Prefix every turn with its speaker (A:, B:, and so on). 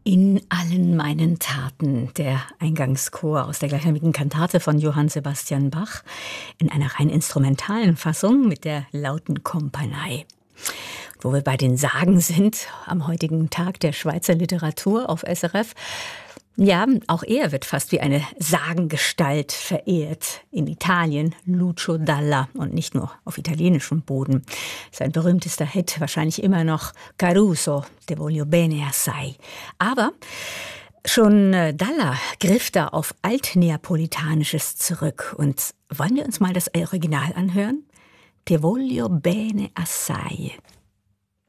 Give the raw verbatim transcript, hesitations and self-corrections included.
A: In allen meinen Taten, der Eingangschor aus der gleichnamigen Kantate von Johann Sebastian Bach in einer rein instrumentalen Fassung mit der lauten Kumpanei. Wo wir bei den Sagen sind, am heutigen Tag der Schweizer Literatur auf S R F. Ja, auch er wird fast wie eine Sagengestalt verehrt. In Italien Lucio Dalla und nicht nur auf italienischem Boden. Sein berühmtester Hit wahrscheinlich immer noch Caruso, Te voglio bene assai. Aber schon Dalla griff da auf Altneapolitanisches zurück. Und wollen wir uns mal das Original anhören? Te voglio bene assai.